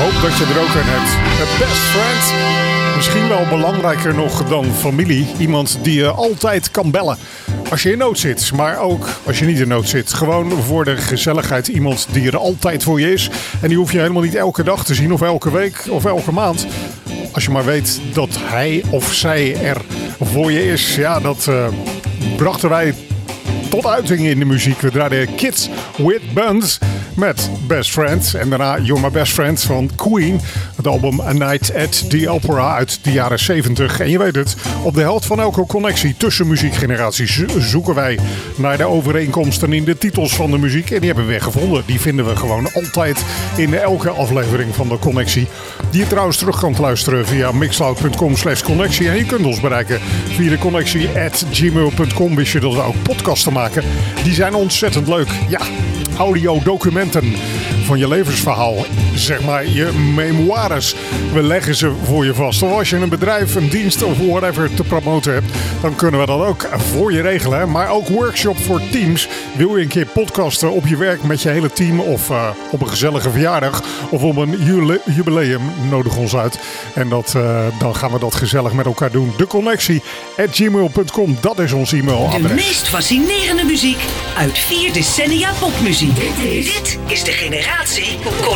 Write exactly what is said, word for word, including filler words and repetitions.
hoop dat je er ook een hebt. The best friend. Misschien wel belangrijker nog dan familie. Iemand die je altijd kan bellen als je in nood zit. Maar ook als je niet in nood zit. Gewoon voor de gezelligheid. Iemand die er altijd voor je is. En die hoef je helemaal niet elke dag te zien. Of elke week. Of elke maand. Als je maar weet dat hij of zij er voor je is. Ja, dat uh, brachten wij tot uiting in de muziek. We draaiden Kids with Buns met Best Friend. En daarna You're My Best Friend van Queen. Het album A Night at the Opera uit de jaren zeventig. En je weet het, op de helft van elke connectie tussen muziekgeneraties zoeken wij naar de overeenkomsten in de titels van de muziek. En die hebben we weer gevonden. Die vinden we gewoon altijd in elke aflevering van de connectie. Die je trouwens terug kan luisteren via mixcloud.com slash connectie. En je kunt ons bereiken via de connectie at gmail punt com. Wist je dat we ook podcasten maken? Die zijn ontzettend leuk. Ja, audiodocumenten van je levensverhaal. Zeg maar je memoires. We leggen ze voor je vast. Of als je een bedrijf, een dienst of whatever te promoten hebt, dan kunnen we dat ook voor je regelen. Maar ook workshop voor teams. Wil je een keer podcasten op je werk met je hele team of uh, op een gezellige verjaardag of op een jubileum, nodig ons uit. En dat, uh, dan gaan we dat gezellig met elkaar doen. De connectie at gmail punt com, dat is ons e-mailadres. De meest fascinerende muziek uit vier decennia popmuziek. Dit is, Dit is de generatie